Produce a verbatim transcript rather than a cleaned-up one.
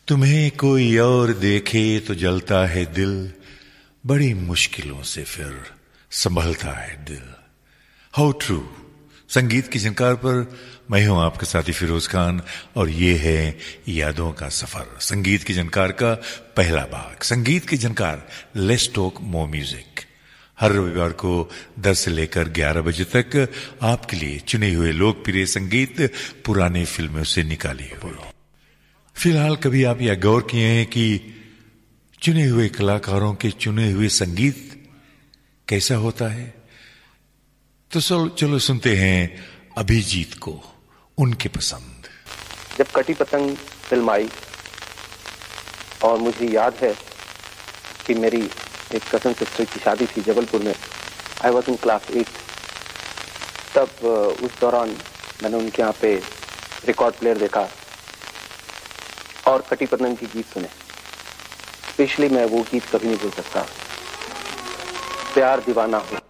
तुम्हें कोई और देखे तो जलता है दिल, बड़ी मुश्किलों से फिर संभलता है दिल। How true. संगीत की झनकार पर मैं हूं आपके साथी फिरोज खान और ये है यादों का सफर। संगीत की झनकार का पहला भाग, संगीत की झनकार, लेट्स टॉक मोर म्यूजिक। हर रविवार को दस से लेकर ग्यारह बजे तक आपके लिए चुने हुए लोकप्रिय संगीत पुराने फिल्मों से निकाली हुई। फिलहाल कभी आप यह गौर किए हैं कि चुने हुए कलाकारों के चुने हुए संगीत कैसा होता है? तो चलो सुनते हैं अभिजीत को, उनके पसंद। जब कटी पतंग फिल्म आई और मुझे याद है कि मेरी एक कजन सिस्टर की शादी थी जबलपुर में, I was in class eight, तब उस दौरान मैंने उनके यहाँ पे रिकॉर्ड प्लेयर देखा और कटी पतंग के गीत सुने। स्पेशली मैं वो गीत कभी नहीं भूल सकता, प्यार दीवाना हो।